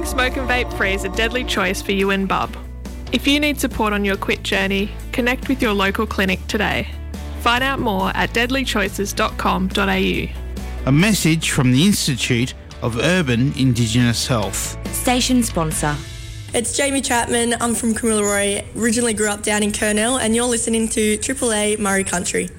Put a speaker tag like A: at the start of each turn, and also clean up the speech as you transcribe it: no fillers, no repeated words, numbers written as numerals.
A: Smoke and Vape Free is a deadly choice for you and Bub. If you need support on your quit journey, connect with your local clinic today. Find out more at deadlychoices.com.au.
B: A message from the Institute of Urban Indigenous Health.
C: Station sponsor.
D: It's Jamie Chapman. I'm from Kamilaroi, originally grew up down in Kurnell, and you're listening to Triple A Murray Country.